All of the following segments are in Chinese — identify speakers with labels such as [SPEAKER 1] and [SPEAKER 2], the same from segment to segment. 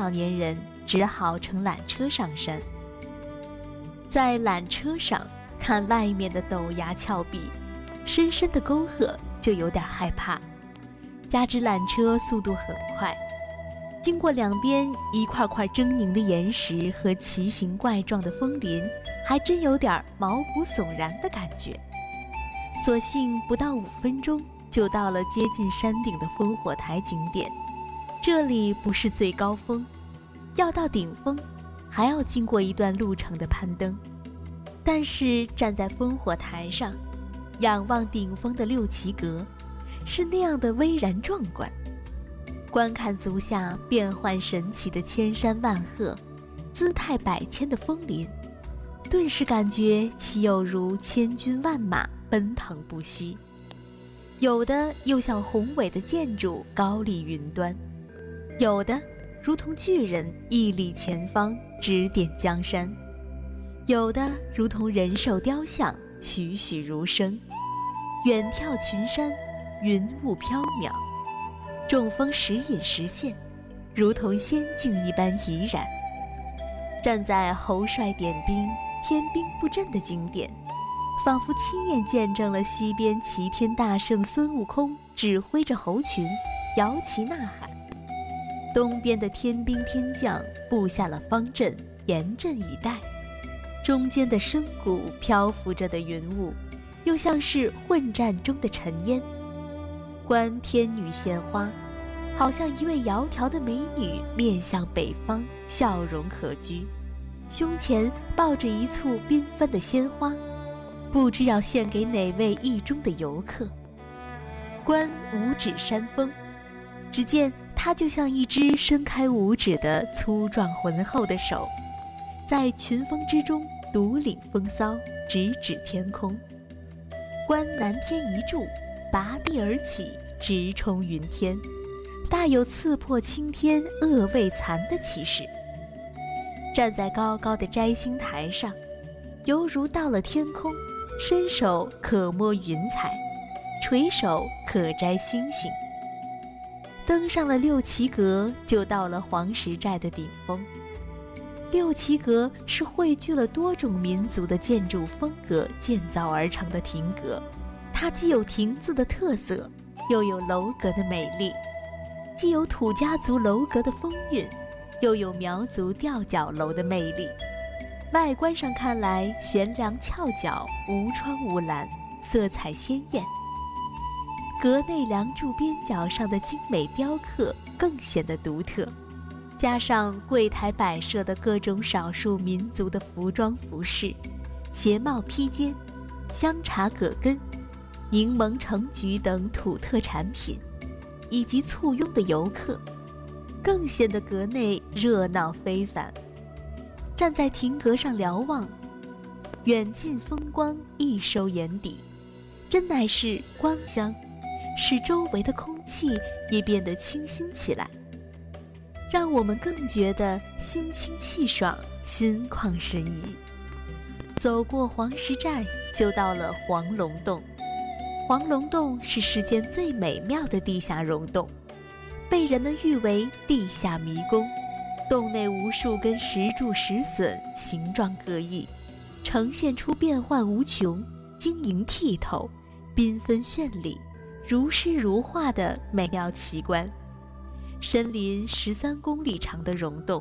[SPEAKER 1] 少年人只好乘缆车上山。在缆车上看外面的陡崖峭壁，深深的沟壑就有点害怕，加之缆车速度很快，经过两边一块块狰狞的岩石和奇形怪状的枫林，还真有点毛骨悚然的感觉。所幸不到5分钟就到了接近山顶的烽火台景点。这里不是最高峰，要到顶峰还要经过一段路程的攀登。但是站在烽火台上，仰望顶峰的六旗阁，是那样的巍然壮观。观看足下变幻神奇的千山万壑，姿态百千的枫林，顿时感觉其有如千军万马奔腾不息，有的又像宏伟的建筑高立云端，有的如同巨人屹立前方指点江山，有的如同人兽雕像栩栩如生，远眺群山，云雾飘渺，众峰时隐时现，如同仙境一般怡然。站在侯帅点兵天兵布阵的景点，仿佛亲眼见证了西边齐天大圣孙悟空指挥着猴群摇旗呐喊，东边的天兵天将布下了方阵，严阵以待，中间的深谷漂浮着的云雾，又像是混战中的尘烟。观天女献花，好像一位窈窕的美女面向北方，笑容可掬，胸前抱着一簇缤纷的鲜花，不知要献给哪位意中的游客。观五指山峰，只见它就像一只伸开五指的粗壮浑厚的手，在群峰之中独领风骚，直指天空。观南天一柱，拔地而起，直冲云天，大有刺破青天恶未残的气势。站在高高的摘星台上，犹如到了天空，伸手可摸云彩，垂手可摘星星。登上了六旗阁，就到了黄石寨的顶峰。六旗阁是汇聚了多种民族的建筑风格建造而成的亭阁，它既有亭子的特色，又有楼阁的美丽，既有土家族楼阁的风韵，又有苗族吊脚楼的魅力。外观上看来悬梁翘角，无窗无栏，色彩鲜艳。阁内梁柱边角上的精美雕刻更显得独特，加上柜台摆设的各种少数民族的服装服饰，鞋帽披肩，香茶葛根，柠檬橙橘等土特产品，以及簇拥的游客，更显得阁内热闹非凡。站在亭阁上瞭望，远近风光一收眼底，真乃是光香，使周围的空气也变得清新起来，让我们更觉得心清气爽，心旷神怡。走过黄石寨，就到了黄龙洞。黄龙洞是世间最美妙的地下溶洞，被人们誉为地下迷宫。洞内无数根石柱石笋，形状各异，呈现出变幻无穷、晶莹剔透、缤纷绚丽、如诗如画的美妙奇观。深临13公里长的溶洞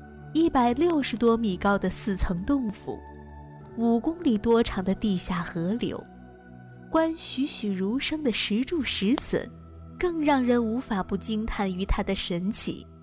[SPEAKER 1] ，160多米高的4层洞府，5公里多长的地下河流，观栩栩如生的石柱石笋，更让人无法不惊叹于它的神奇。